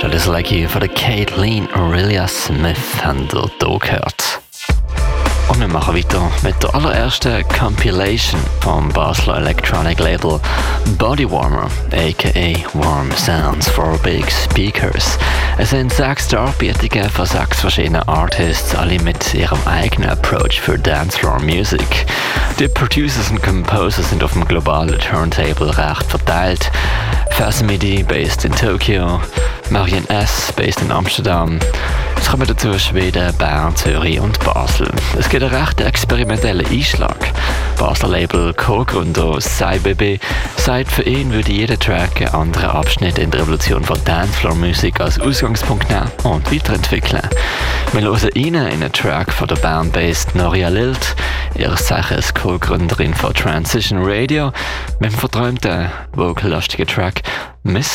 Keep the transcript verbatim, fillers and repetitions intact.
Charles Leckie von der Caitlin Aurelia Smith haben ihr hier gehört. Und wir machen weiter mit der allerersten Compilation vom Basler Electronic Label Body Warmer, aka Warm Sounds for Big Speakers. Es sind sechs Darbietungen von sechs verschiedenen Artists, alle mit ihrem eigenen Approach für Dancefloor Music. Die Producers und Composers sind auf dem globalen Turntable recht verteilt. Fasimidi, based in Tokio, Marianne S., based in Amsterdam. Es kommen dazu Schweden, Bern, Zürich und Basel. Es gibt einen recht experimentellen Einschlag. Basler Label Co-Gründer Sai Bebe sagt, für ihn würde jeder Track einen anderen Abschnitt in der Revolution von Dancefloor-Musik als Ausgangspunkt nehmen und weiterentwickeln. Wir hören rein in einen Track von der Bern-based Noria Lilt, ihres Zeichens Co-Gründerin von Transition Radio, mit dem verträumten, vocallastigen Track Miss